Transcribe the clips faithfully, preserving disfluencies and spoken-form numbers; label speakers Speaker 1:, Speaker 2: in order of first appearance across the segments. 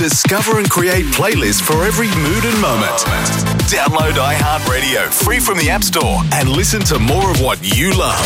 Speaker 1: Discover and create playlists for every mood and moment. Download iHeartRadio free from the App Store and listen to more of what you love.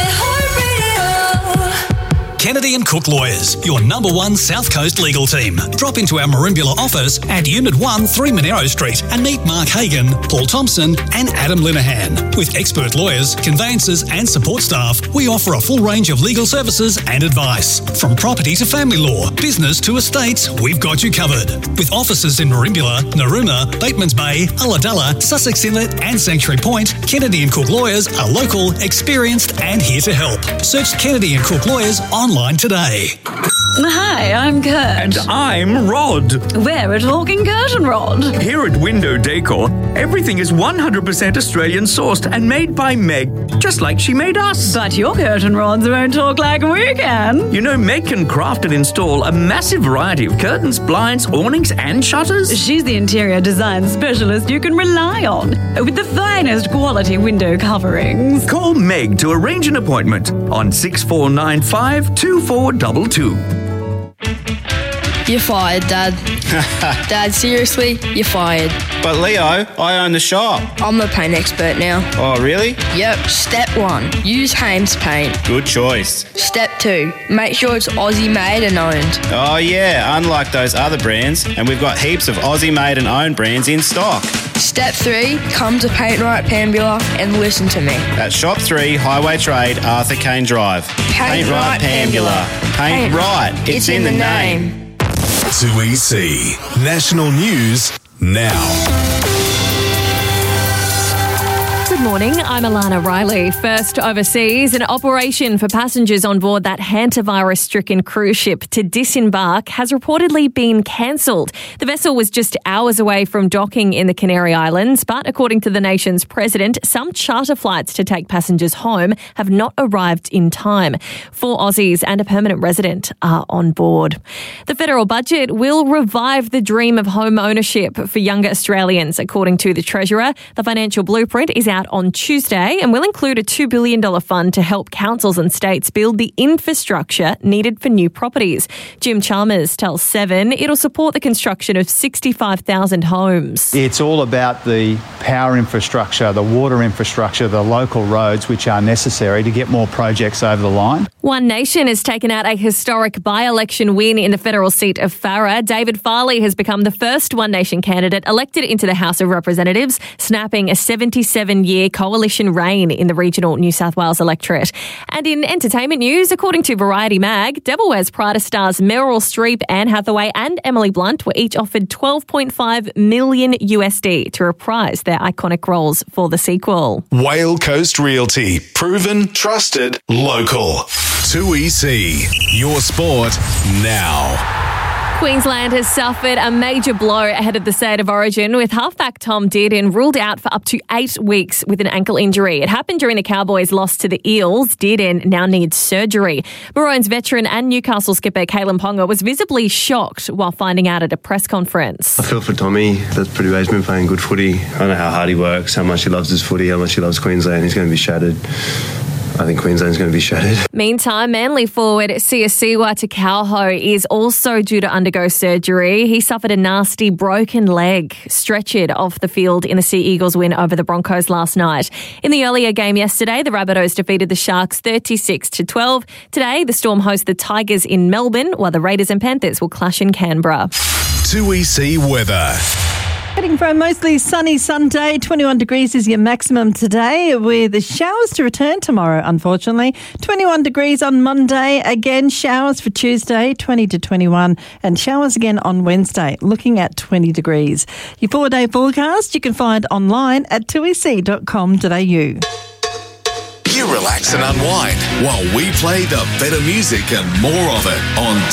Speaker 2: Kennedy and Cook Lawyers, your number one South Coast legal team. Drop into our Merimbula office at Unit one, three Monero Street and meet Mark Hagan, Paul Thompson and Adam Linehan. With expert lawyers, conveyancers and support staff, we offer a full range of legal services and advice. From property to family law, business to estates, we've got you covered. With offices in Merimbula, Narooma, Batemans Bay, Ulladulla, Sussex Inlet and Sanctuary Point, Kennedy and Cook Lawyers are local, experienced and here to help. Search Kennedy and Cook Lawyers on Online today.
Speaker 3: Hi, I'm Kurt.
Speaker 4: And I'm Rod.
Speaker 3: We're a talking curtain rod.
Speaker 4: Here at Window Decor, everything is one hundred percent Australian sourced and made by Meg, just like she made us.
Speaker 3: But your curtain rods won't talk like we can.
Speaker 4: You know, Meg can craft and install a massive variety of curtains, blinds, awnings and shutters.
Speaker 3: She's the interior design specialist you can rely on, with the finest quality window coverings.
Speaker 4: Call Meg to arrange an appointment on six four nine five, two four two two.
Speaker 5: You're fired, Dad. Dad, seriously, you're fired.
Speaker 6: But Leo, I own the shop.
Speaker 5: I'm the paint expert now.
Speaker 6: Oh, really?
Speaker 5: Yep. Step one, use Hames paint.
Speaker 6: Good choice.
Speaker 5: Step two, make sure it's Aussie made and owned.
Speaker 6: Oh yeah, unlike those other brands, and we've got heaps of Aussie made and owned brands in stock.
Speaker 5: Step three, come to Paint Right Pambula and listen to me.
Speaker 6: That's Shop three, Highway Trade, Arthur Kane Drive.
Speaker 5: Paint, Paint Right Pambula.
Speaker 6: Paint, Paint Right, it's, it's in, in the name. name.
Speaker 1: two E C National News now.
Speaker 7: Good morning, I'm Alana Riley. First overseas, an operation for passengers on board that hantavirus-stricken cruise ship to disembark has reportedly been cancelled. The vessel was just hours away from docking in the Canary Islands, but according to the nation's president, some charter flights to take passengers home have not arrived in time. Four Aussies and a permanent resident are on board. The federal budget will revive the dream of home ownership for younger Australians, according to the Treasurer. The financial blueprint is out on Tuesday and will include a two billion dollars fund to help councils and states build the infrastructure needed for new properties. Jim Chalmers tells Seven it'll support the construction of sixty-five thousand homes.
Speaker 8: It's all about the power infrastructure, the water infrastructure, the local roads which are necessary to get more projects over the line.
Speaker 7: One Nation has taken out a historic by-election win in the federal seat of Farrer. David Farley has become the first One Nation candidate elected into the House of Representatives, snapping a seventy-seven year coalition reign in the regional New South Wales electorate. And in entertainment news, according to Variety Mag, Devil Wears Prada stars Meryl Streep, Anne Hathaway and Emily Blunt were each offered twelve point five million U S D to reprise their iconic roles for the sequel.
Speaker 1: Whale Coast Realty. Proven, trusted, local. two E C. Your sport now.
Speaker 7: Queensland has suffered a major blow ahead of the State of Origin, with halfback Tom Dearden ruled out for up to eight weeks with an ankle injury. It happened during the Cowboys' loss to the Eels. Dearden now needs surgery. Maroons veteran and Newcastle skipper Kalen Ponga was visibly shocked while finding out at a press conference.
Speaker 9: I feel for Tommy. That's pretty bad. He's been playing good footy. I don't know how hard he works, how much he loves his footy, how much he loves Queensland. He's going to be shattered. I think Queensland's going to be shattered.
Speaker 7: Meantime, Manly forward Siasiwa Takauho is also due to undergo surgery. He suffered a nasty broken leg, stretchered off the field in the Sea Eagles win over the Broncos last night. In the earlier game yesterday, the Rabbitohs defeated the Sharks thirty-six to twelve. Today, the Storm host the Tigers in Melbourne, while the Raiders and Panthers will clash in Canberra.
Speaker 1: two E C weather.
Speaker 10: Heading for a mostly sunny Sunday, twenty-one degrees is your maximum today, with the showers to return tomorrow, unfortunately. twenty-one degrees on Monday, again showers for Tuesday, twenty to twenty-one, and showers again on Wednesday, looking at twenty degrees. Your four-day forecast you can find online at two e c dot com dot a u.
Speaker 1: You relax and unwind while we play the better music and more of it on